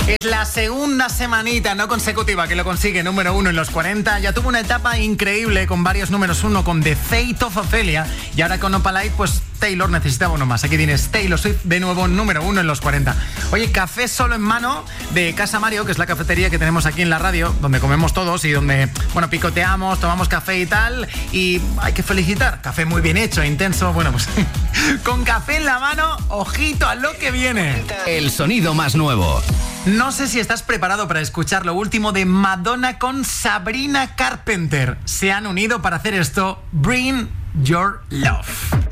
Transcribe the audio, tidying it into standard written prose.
Es la segunda semanita no consecutiva que lo consigue número 1 en los 40. Ya tuvo una etapa increíble con varios números 1 con The Fate of Ophelia. Y ahora con Opalite, pues Taylor necesitaba uno más. Aquí tienes Taylor Swift de nuevo número 1 en los 40. Oye, café solo en mano de Casa Mario, que es la cafetería que tenemos aquí en la radio, donde comemos todos y donde, bueno, picoteamos, tomamos café y tal. Y hay que felicitar. Café muy bien hecho, intenso. Bueno, pues con café en la mano, ojito a lo que viene. El sonido más nuevo. No sé si estás preparado para escuchar lo último de Madonna con Sabrina Carpenter. Se han unido para hacer esto, Bring Your Love.